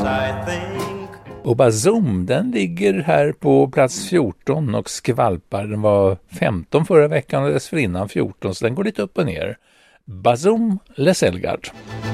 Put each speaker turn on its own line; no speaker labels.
I think.
Och Bazoom, den ligger här på plats 14 och skvalpar. Den var 15 förra veckan och dessförinnan 14, så den går lite upp och ner. Bazoom, Les Elgard.